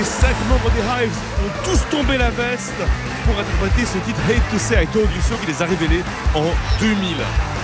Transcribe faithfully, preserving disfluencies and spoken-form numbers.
cinq membres des Hives ont tous tombé la veste pour interpréter ce titre Hate to Say I Told You So qui les a révélés en deux mille.